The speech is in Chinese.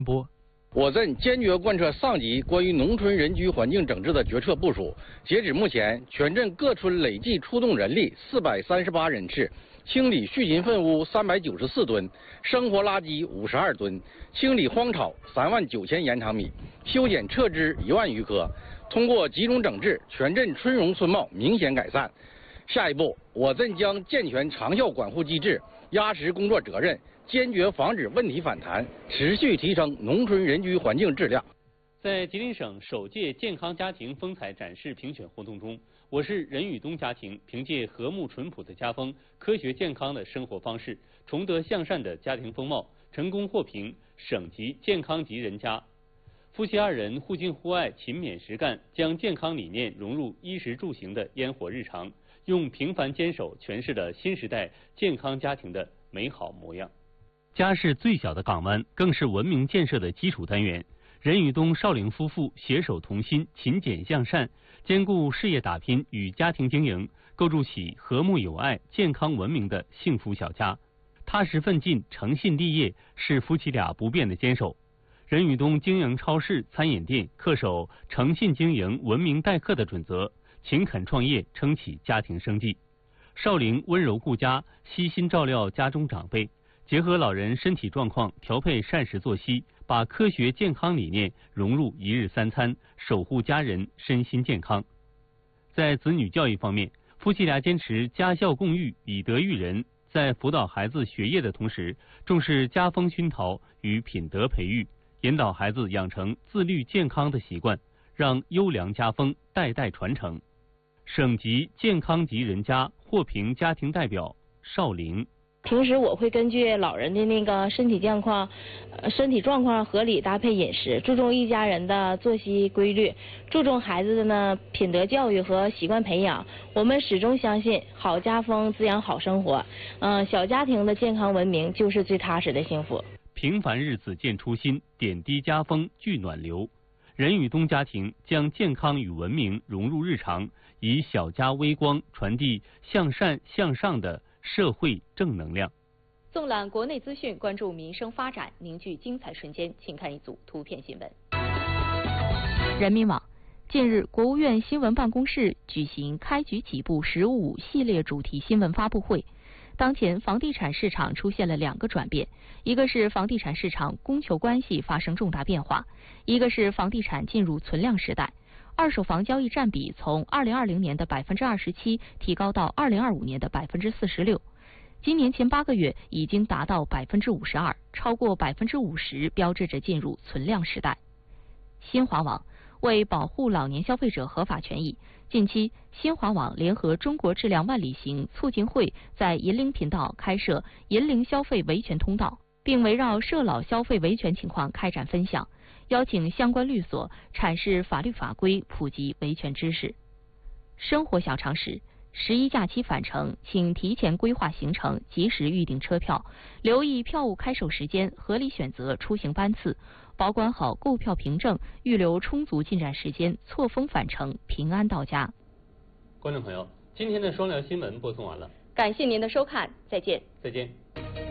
我镇坚决贯彻上级关于农村人居环境整治的决策部署。截止目前，全镇各村累计出动人力438人次，清理畜禽粪污394吨，生活垃圾52吨，清理荒草39000延长米，修剪撤枝1万余棵。通过集中整治，全镇村容村貌明显改善。下一步，我镇将健全长效管护机制，压实工作责任，坚决防止问题反弹，持续提升农村人居环境质量。 在吉林省首届健康家庭风采展示评选活动中，我市任宇东家庭凭借和睦淳朴的家风、科学健康的生活方式、崇德向善的家庭风貌，成功获评省级健康级人家。夫妻二人互敬互爱、勤勉实干，将健康理念融入衣食住行的烟火日常，用平凡坚守诠释了新时代健康家庭的美好模样。家是最小的港湾，更是文明建设的基础单元。任宇东、邵玲夫妇携手同心、勤俭向善，兼顾事业打拼与家庭经营，构筑起和睦友爱、健康文明的幸福小家。踏实奋进、诚信立业是夫妻俩不变的坚守。任宇东经营超市、餐饮店，恪守诚信经营、文明待客的准则，勤恳创业，撑起家庭生计。邵玲温柔顾家，悉心照料家中长辈，结合老人身体状况，调配膳食作息，把科学健康理念融入一日三餐，守护家人身心健康。在子女教育方面，夫妻俩坚持家孝共育、以德育人，在辅导孩子学业的同时，重视家风熏陶与品德培育，引导孩子养成自律健康的习惯，让优良家风代代传承。省级健康级人家获评家庭代表邵玲。 平时我会根据老人的那个身体状况合理搭配饮食，注重一家人的作息规律，注重孩子的呢品德教育和习惯培养。我们始终相信好家风滋养好生活，小家庭的健康文明就是最踏实的幸福。 平凡日子见初心，点滴家风聚暖流。任宇东家庭将健康与文明融入日常，以小家微光传递向善向上的社会正能量。 纵览国内资讯，关注民生发展，凝聚精彩瞬间，请看一组图片新闻。 人民网近日，国务院新闻办公室举行开局起步“十五”系列主题新闻发布会。当前房地产市场出现了2个转变，一个是房地产市场供求关系发生重大变化，一个是房地产进入存量时代。二手房交易占比从2020年的27%提高到2025年的46%，今年前8个月已经达到52%，超过50%，标志着进入存量时代。新华网为保护老年消费者合法权益，近期新华网联合中国质量万里行促进会在银龄频道开设银龄消费维权通道，并围绕涉老消费维权情况开展分享，邀请相关律所阐释法律法规，普及维权知识。生活小常识：11假期返程，请提前规划行程，及时预订车票，留意票务开售时间，合理选择出行班次，保管好购票凭证，预留充足进站时间，错峰返程，平安到家。 观众朋友，今天的双聊新闻播送完了， 感谢您的收看，再见。 再见。